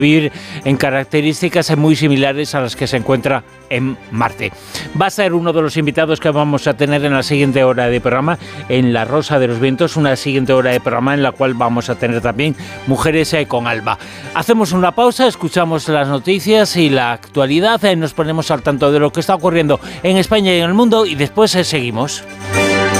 vivir en características muy similares a las que se encuentra en Marte. Va a ser uno de los invitados que vamos a tener en la siguiente hora de programa, en La Rosa de los Vientos, una siguiente hora de programa en la cual vamos a tener también Mujeres con Alba. Hacemos una pausa, escuchamos las noticias y la actualidad, nos ponemos al tanto de lo que está ocurriendo en España y en el mundo y después seguimos.